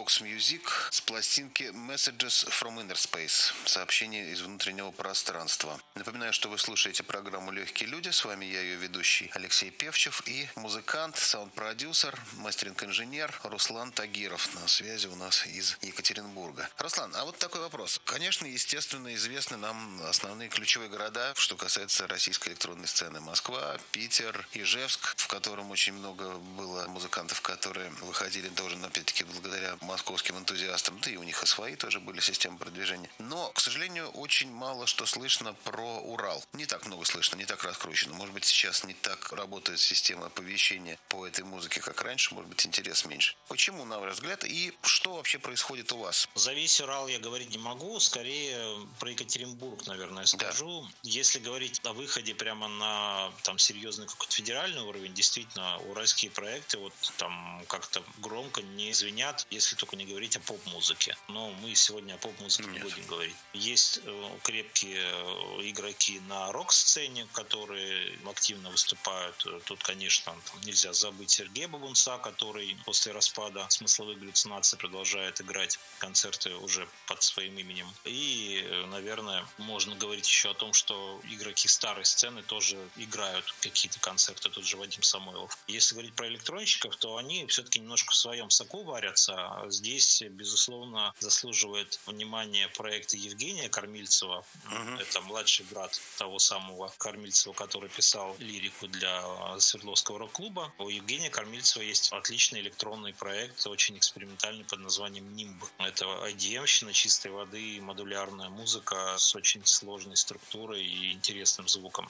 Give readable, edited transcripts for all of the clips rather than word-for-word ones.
Vox Music с пластинки Messages from Inner Space. Сообщение из внутреннего пространства. Напоминаю, что вы слушаете программу «Легкие люди». С вами я, ее ведущий Алексей Певчев и музыкант, саунд-продюсер, мастеринг-инженер Руслан Тагиров на связи у нас из Екатеринбурга. Руслан, а вот такой вопрос. Конечно, естественно, известны нам основные ключевые города, что касается российской электронной сцены. Москва, Питер, Ижевск, в котором очень много было музыкантов, которые выходили тоже, опять-таки, благодаря московским энтузиастам. Да и у них и свои тоже были системы продвижения. Но, к сожалению, очень мало что слышно про Урал. Не так много слышно, не так раскручено. Может быть, сейчас не так работает система оповещения по этой музыке, как раньше. Может быть, интерес меньше. Почему, на ваш взгляд, и что вообще происходит у вас? За весь Урал я говорить не могу. Скорее, про Екатеринбург, наверное, скажу. Да. Если говорить о выходе прямо на серьезный какой-то федеральный уровень, действительно, уральские проекты вот там как-то громко не звенят, если только не говорить о поп-музыке. Но мы сегодня о поп-музыке не будем говорить. Есть крепкие игроки на рок-сцене, которые активно выступают. Тут, конечно, нельзя забыть Сергея Бабунца, который после распада смысловых галлюцинаций продолжает играть концерты уже под своим именем. И, наверное, можно говорить еще о том, что игроки старой сцены тоже играют какие-то концерты, тот же Вадим Самойлов. Если говорить про электронщиков, то они все-таки немножко в своем соку варятся. Здесь, безусловно, заслуживает внимания проекта Евгения Кормильцева. Это младший брат того самого Кормильцева, который писал лирику для Свердловского рок-клуба. У Евгения Кормильцева есть отличный электронный проект, очень экспериментальный, под названием «Нимб». Это IDM-щина чистой воды, модулярная музыка с очень сложной структурой и интересным звуком.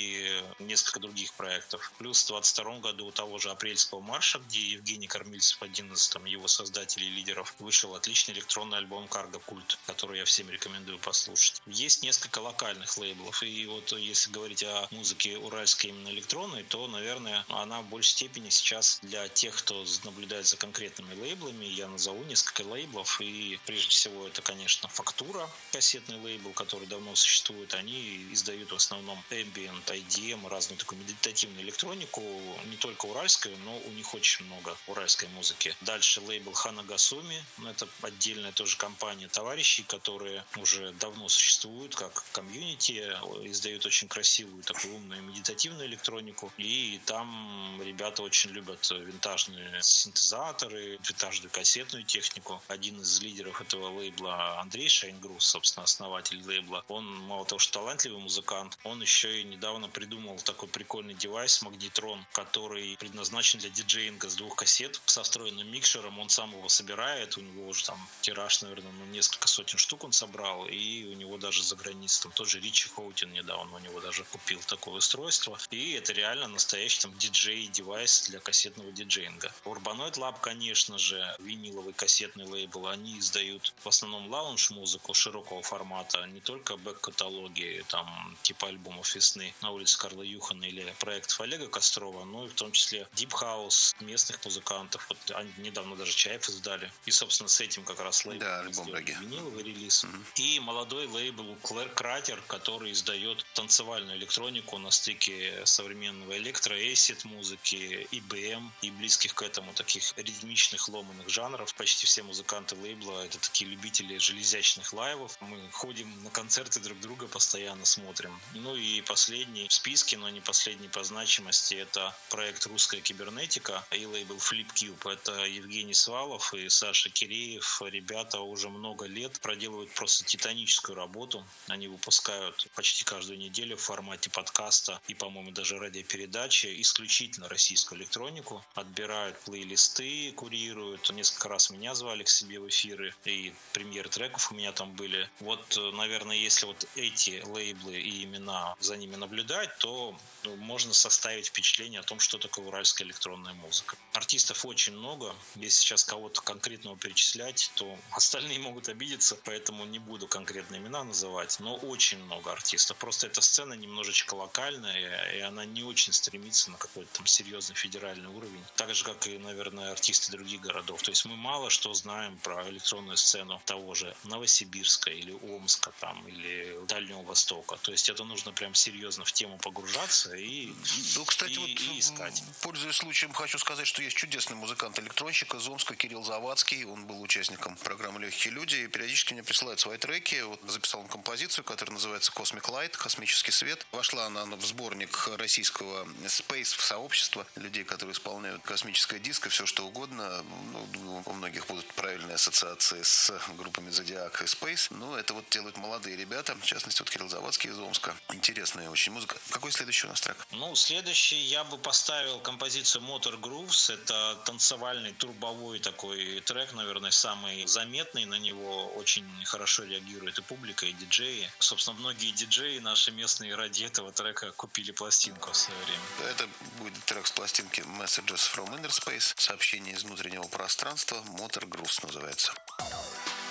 И несколько других проектов. Плюс в 22 году у того же «Апрельского марша», где Евгений Кормильцев, один из его создателей и лидеров, вышел отличный электронный альбом «Карго Культ», который я всем рекомендую послушать. Есть несколько локальных лейблов. И вот если говорить о музыке уральской именно электронной, то, наверное, она в большей степени сейчас для тех, кто наблюдает за конкретными лейблами. Я назову несколько лейблов. И прежде всего это, конечно, «Фактура», кассетный лейбл, который давно существует. Они издают в основном ambient, IDM, разную такую медитативную электронику. Не только уральскую, но у них очень много уральской музыки. Дальше лейбл Ханагасуми. Это отдельная тоже компания товарищей, которые уже давно существуют как комьюнити, издают очень красивую такую умную медитативную электронику. И там ребята очень любят винтажные синтезаторы, винтажную кассетную технику. Один из лидеров этого лейбла, Андрей Шайнгрус, собственно, основатель лейбла, он мало того, что талантливый музыкант, он еще и недавно придумал такой прикольный девайс, магнитрон, который предназначен для диджеинга с 2 кассет со встроенным микшером. Он сам его собирает, у него уже там тираж, наверное, несколько сотен штук он собрал, и у него даже за границей, там тот же Ричи Хоутин недавно у него даже купил такое устройство. И это реально настоящий диджей-девайс для кассетного диджеинга. Urbanoid Lab, конечно же, виниловый кассетный лейбл, они издают в основном лаунж-музыку широкого формата, не только бэк-каталоги, типа альбомов весны на улице Карла Юхана или проектов Олега Кострова, но и в том числе Deep House местных музыкантов. Вот они недавно даже Чаев издали. И, собственно, с этим как раз лейбл виниловый релиз. И молодой лейбл Claire Crater, который издает танцевальную электронику на стыке современного электро-эйсид музыки, IBM и близких к этому таких ритмичных ломаных жанров. Почти все музыканты лейбла — это такие любители железячных лайвов. Мы ходим на концерты друг друга, постоянно смотрим. Ну и последний в списке, но не последний по значимости, это проект «Русская кибернетика» и лейбл FlipCube. Это Евгений Свалов и Саша Киреев. Ребята уже много лет проделывают просто титаническую работу. Они выпускают почти каждую неделю в формате подкаста и, по-моему, даже радиопередачи исключительно российскую электронику. Отбирают плейлисты, курируют. Несколько раз меня звали к себе в эфиры, и премьеры треков у меня там были. Вот, наверное, если вот эти лейблы и имена за ними наблюдать, то можно составить впечатление о том, что такое уральская электронная музыка. Артистов очень много. Если сейчас кого-то конкретного перечислять, то остальные могут обидеться, поэтому не буду конкретные имена называть, но очень много артистов. Просто эта сцена немножечко локальная, и она не очень стремится на какой-то серьезный федеральный уровень. Так же, как и, наверное, артисты других городов. То есть мы мало что знаем про электронную сцену того же Новосибирска или Омска или Дальнего Востока. То есть это нужно прям серьезно в тему погружаться и кстати, искать. Пользуясь случаем, хочу сказать, что есть чудесный музыкант-электронщик из Омска Кирилл Завадов. Завадский, он был участником программы «Легкие люди», и периодически мне присылают свои треки. Вот записал он композицию, которая называется «Cosmic Light», «Космический свет». Вошла она в сборник российского Space, в сообщество людей, которые исполняют космическое диско, все что угодно. Ну, у многих будут правильные ассоциации с группами «Зодиак» и Space. Но это вот делают молодые ребята, в частности, вот Кирилл Завадский из Омска. Интересная очень музыка. Какой следующий у нас трек? Ну, следующий я бы поставил композицию Motor Grooves. Это танцевальный, турбовой такой трек, наверное, самый заметный. На него очень хорошо реагирует и публика, и диджеи. Собственно, многие диджеи наши местные ради этого трека купили пластинку в свое время. Это будет трек с пластинки Messages from Inner Space. Сообщение из внутреннего пространства. Motor Grooves называется.